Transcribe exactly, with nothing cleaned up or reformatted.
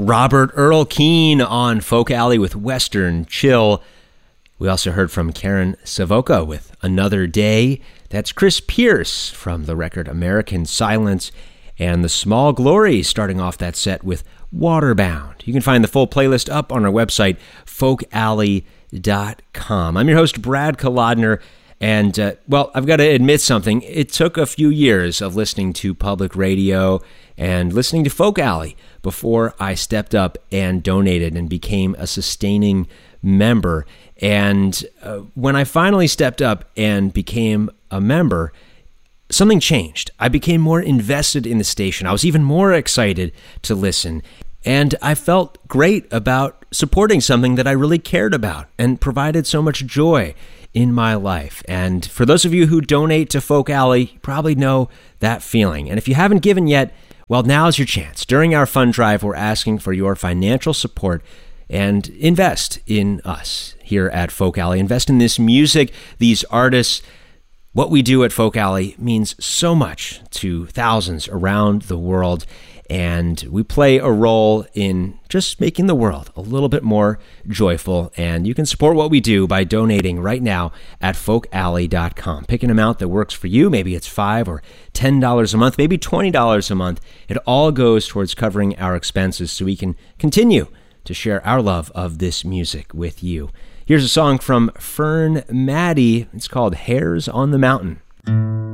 Robert Earl Keen on Folk Alley with Western Chill. We also heard from Karen Savoca with Another Day. That's Chris Pierce from the record American Silence, and The Small Glory starting off that set with Waterbound. You can find the full playlist up on our website, folk alley dot com. I'm your host, Brad Kolodner, and, uh, well, I've got to admit something. It took a few years of listening to public radio and listening to Folk Alley before I stepped up and donated and became a sustaining member. And uh, when I finally stepped up and became a member, something changed. I became more invested in the station. I was even more excited to listen. And I felt great about supporting something that I really cared about and provided so much joy in my life. And for those of you who donate to Folk Alley, you probably know that feeling. And if you haven't given yet, well, now's your chance. During our fund drive, we're asking for your financial support and invest in us here at Folk Alley. Invest in this music, these artists. What we do at Folk Alley means so much to thousands around the world, and we play a role in just making the world a little bit more joyful. And you can support what we do by donating right now at folk alley dot com. Pick an amount that works for you. Maybe it's five dollars or ten dollars a month, maybe twenty dollars a month. It all goes towards covering our expenses so we can continue to share our love of this music with you. Here's a song from Fern Maddie. It's called Hares on the Mountain.